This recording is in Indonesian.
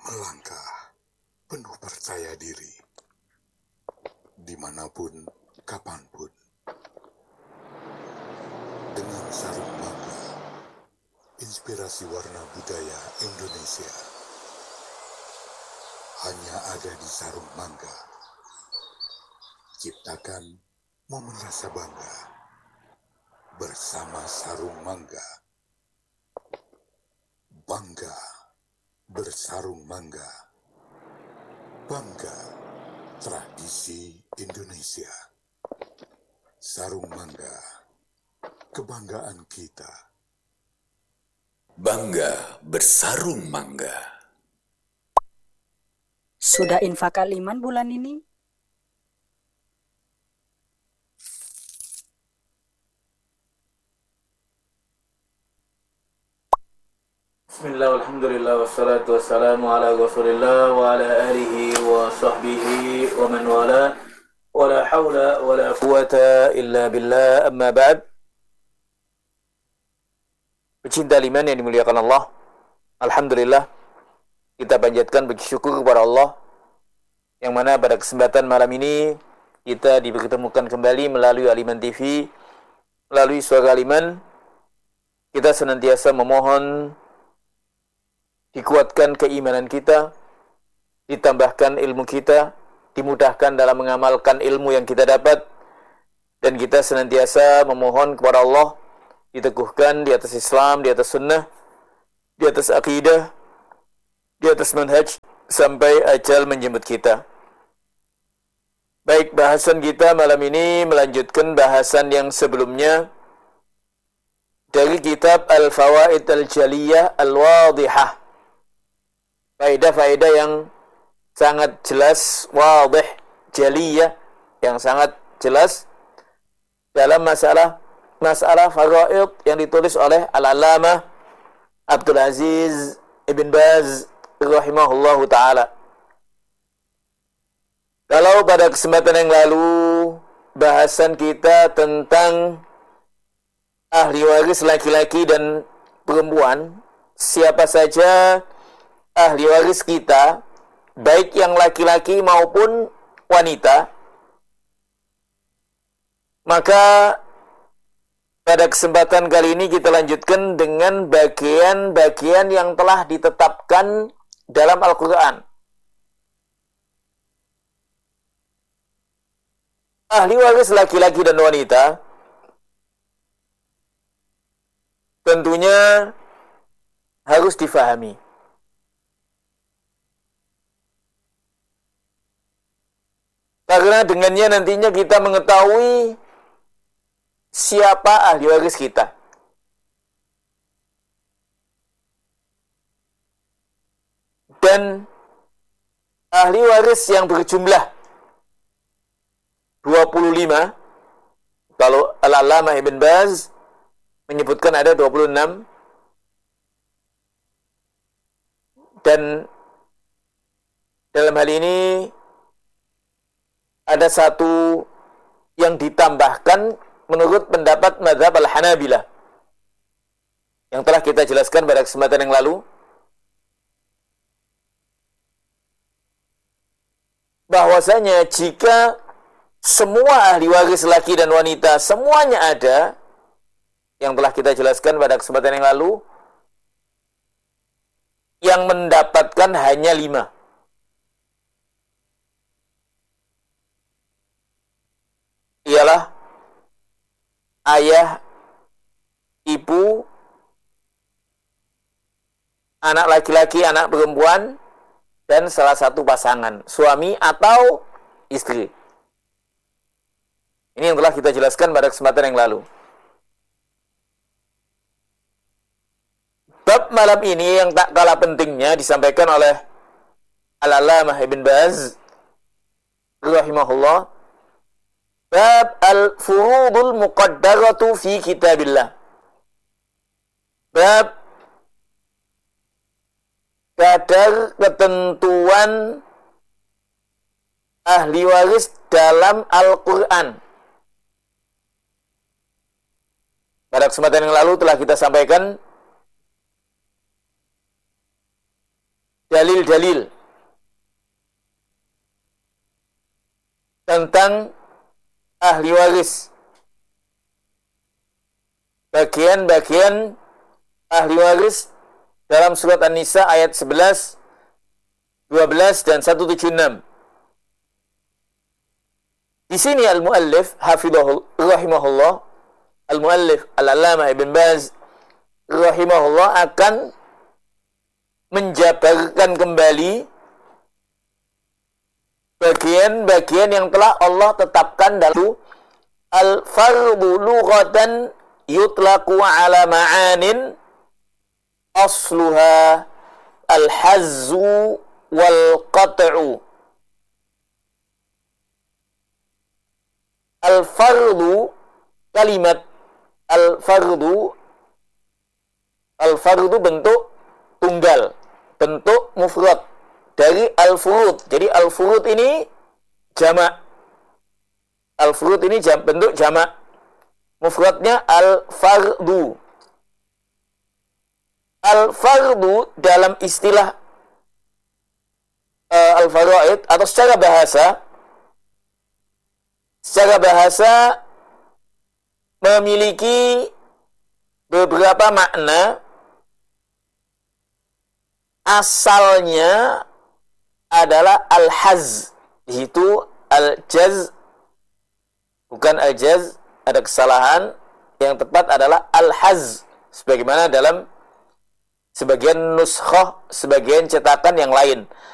Melangkah penuh percaya diri, dimanapun, kapanpun, dengan sarung mangga, inspirasi warna budaya Indonesia hanya ada di sarung mangga. Ciptakan momen rasa bangga bersama sarung mangga. Bangga bersarung mangga. Bangga tradisi Indonesia. Sarung mangga, kebanggaan kita. Bangga bersarung mangga. Sudah infak Aliman bulan ini? Bismillah, alhamdulillah, wassalatu wassalamu ala rasulillah wa ala alihi wa sahbihi wa man wala wa la hawla wa la quwata illa billah, amma ba'd. Pecinta iman yang dimuliakan Allah, alhamdulillah kita panjatkan puji syukur kepada Allah yang mana pada kesempatan malam ini kita dipertemukan kembali melalui Aliman TV, melalui Suara Aliman. Kita senantiasa memohon dikuatkan keimanan kita, ditambahkan ilmu kita, dimudahkan dalam mengamalkan ilmu yang kita dapat, dan kita senantiasa memohon kepada Allah diteguhkan di atas Islam, di atas sunnah, di atas akidah, di atas manhaj sampai ajal menjemput kita. Baik, bahasan kita malam ini melanjutkan bahasan yang sebelumnya dari kitab Al-Fawaid Al-Jaliyah Al-Wadihah. Faedah-faedah yang sangat jelas, wadih, jaliyah, yang sangat jelas dalam masalah faraid yang ditulis oleh Al-Allamah Abdul Aziz Ibn Baz rahimahullahu ta'ala. Kalau pada kesempatan yang lalu bahasan kita tentang ahli waris laki-laki dan perempuan, siapa saja ahli waris kita, baik yang laki-laki maupun wanita, maka pada kesempatan kali ini kita lanjutkan dengan bagian-bagian yang telah ditetapkan dalam Al-Quran. Ahli waris laki-laki dan wanita tentunya harus difahami. Karena dengannya nantinya kita mengetahui siapa ahli waris kita. Dan ahli waris yang berjumlah 25, kalau Al-Allamah Ibn Baz menyebutkan ada 26, dan dalam hal ini ada satu yang ditambahkan menurut pendapat mazhab Al-Hanabilah yang telah kita jelaskan pada kesempatan yang lalu, bahwasanya jika semua ahli waris laki dan wanita semuanya ada, yang telah kita jelaskan pada kesempatan yang lalu, yang mendapatkan hanya 5. Ialah ayah, ibu, anak laki-laki, anak perempuan, dan salah satu pasangan, suami atau istri. Ini yang telah kita jelaskan pada kesempatan yang lalu. Bab malam ini yang tak kalah pentingnya disampaikan oleh Al-Allamah Ibn Baz rahimahullah. Bab al-furudul muqaddaratu fi kitabillah. Bab kadar ketentuan ahli waris dalam Al-Quran. Pada kesempatan yang lalu telah kita sampaikan dalil-dalil tentang ahli waris. Bagian-bagian ahli waris dalam surat An-Nisa ayat 11, 12 dan 176. Di sini al-muallif rahimahullah, al-muallif al-allamah Ibn Baz rahimahullah akan menjabarkan kembali bagian-bagian yang telah Allah tetapkan dalam al-fardu lughatan yutlaqu ala ma'anin asluha al-hazzu wal qat'u. Al-fardu, kalimat al-fardu bentuk tunggal, bentuk mufrad dari al-furud. Jadi al-furud ini jamak. Al-furud ini bentuk jamak. Mufradnya al-fardu. Al-fardu dalam istilah al-faraid atau secara bahasa memiliki beberapa makna. Asalnya adalah al-haz. Di situ al-jaz, bukan al-jaz, ada kesalahan. Yang tepat adalah al-haz, sebagaimana dalam sebagian nuskhah, sebagian cetakan yang lain.